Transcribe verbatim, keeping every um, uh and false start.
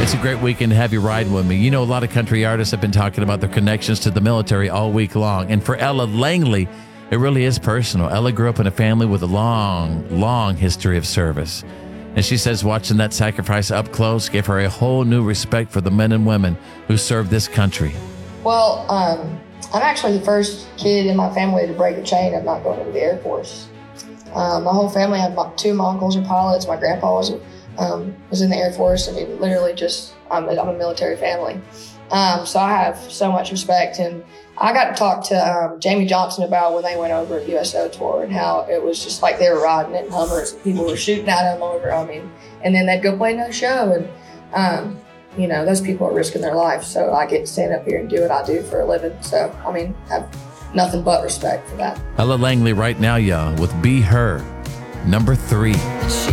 It's a great weekend to have you riding with me. You know, a lot of country artists have been talking about their connections to the military all week long. And for Ella Langley, it really is personal. Ella grew up in a family with a long, long history of service. And she says watching that sacrifice up close gave her a whole new respect for the men and women who serve this country. Well, um, I'm actually the first kid in my family to break the chain of not going to the Air Force. Um, my whole family had my, two of my uncles are pilots. My grandpa was um, was in the Air Force. I mean, literally just, I'm a, I'm a military family. Um, so I have so much respect. And I got to talk to um, Jamie Johnson about when they went over the U S O tour and how it was just like they were riding it in Hummers and people were shooting at them over, I mean, and then they'd go play another show. And, um, you know, those people are risking their life. So I get to stand up here and do what I do for a living. So, I mean, I have nothing but respect for that. Ella Langley right now, y'all, with Be Her, number three. She